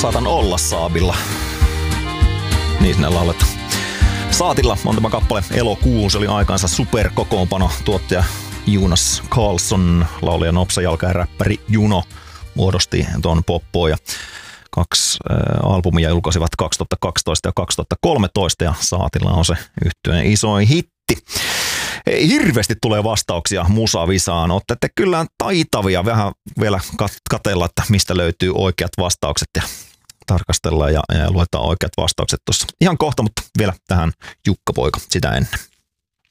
Saatan olla Saabilla. Niin sinne lauletaan. Saatilla on tämä kappale Elokuun. Se oli aikaansa superkokoonpano. Tuottaja Jonas Karlsson, laulaja Nopsa Jalka ja räppäri Juno muodosti tuon Poppo ja 2 albumia julkaisivat 2012 ja 2013 ja Saatilla on se yhtyeen isoin hitti. Hirveästi tulee vastauksia Musavisaan. Olette kyllä taitavia vähän vielä katsella, että mistä löytyy oikeat vastaukset ja tarkastellaan ja luetaan oikeat vastaukset tuossa ihan kohta, mutta vielä tähän Jukka Poika sitä ennen.